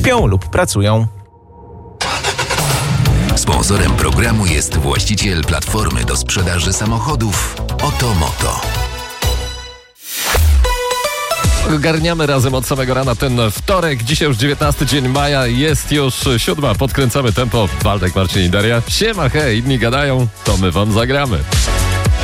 śpią lub pracują. Sponsorem programu jest właściciel platformy do sprzedaży samochodów Otomoto. Garniamy razem od samego rana ten wtorek. Dzisiaj już 19 dzień maja, jest już 7. Podkręcamy tempo. Waldek, Marcin i Daria. Siema, hej, inni gadają, to my wam zagramy.